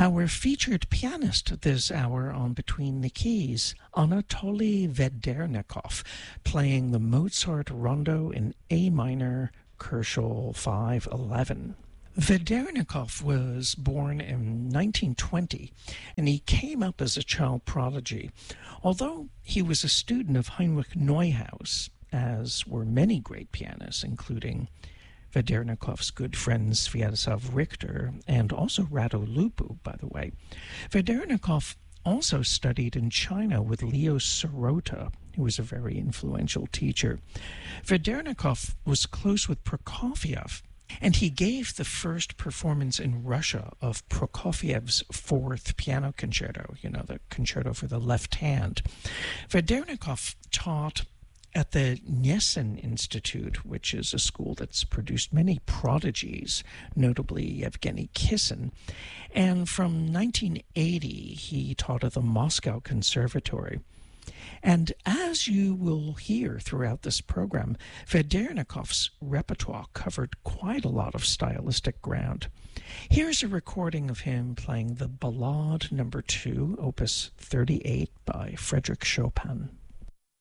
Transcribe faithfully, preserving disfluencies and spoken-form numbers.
Our featured pianist this hour on Between the Keys, Anatoly Vedernikov, playing the Mozart Rondo in A minor, Koshel five eleven. Vedernikov was born in nineteen twenty, and he came up as a child prodigy. Although he was a student of Heinrich Neuhaus, as were many great pianists, including Vedernikov's good friend Sviatoslav Richter, and also Rado Lupu, by the way. Vedernikov also studied in China with Leo Sirota, who was a very influential teacher. Vedernikov was close with Prokofiev, and he gave the first performance in Russia of Prokofiev's Fourth Piano Concerto, you know, the concerto for the left hand. Vedernikov taught at the Gnesen Institute, which is a school that's produced many prodigies, notably Yevgeny Kissin. And from nineteen eighty, he taught at the Moscow Conservatory. And as you will hear throughout this program, Vedernikov's repertoire covered quite a lot of stylistic ground. Here's a recording of him playing the Ballade Number two, Opus thirty-eight by Frédéric Chopin.